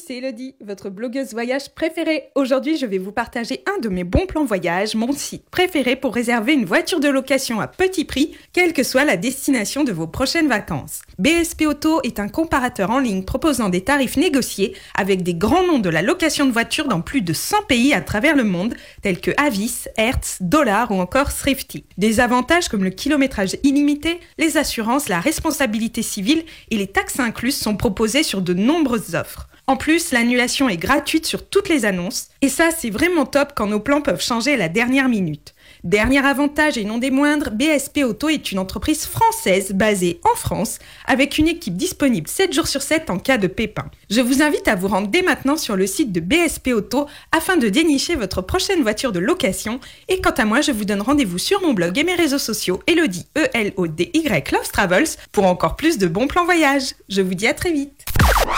c'est Elodie, votre blogueuse voyage préférée. Aujourd'hui, je vais vous partager un de mes bons plans voyage, mon site préféré pour réserver une voiture de location à petit prix, quelle que soit la destination de vos prochaines vacances. BSP Auto est un comparateur en ligne proposant des tarifs négociés avec des grands noms de la location de voitures dans plus de 100 pays à travers le monde, tels que Avis, Hertz, Dollar ou encore Thrifty. Des avantages comme le kilométrage illimité, les assurances, la responsabilité civile et les taxes incluses sont proposés sur de nombreuses offres. En plus, l'annulation est gratuite sur toutes les annonces. Et ça, c'est vraiment top quand nos plans peuvent changer à la dernière minute. Dernier avantage et non des moindres, BSP Auto est une entreprise française basée en France avec une équipe disponible 7 jours sur 7 en cas de pépin. Je vous invite à vous rendre dès maintenant sur le site de BSP Auto afin de dénicher votre prochaine voiture de location. Et quant à moi, je vous donne rendez-vous sur mon blog et mes réseaux sociaux Elodie, E-L-O-D-Y Loves Travels pour encore plus de bons plans voyage. Je vous dis à très vite.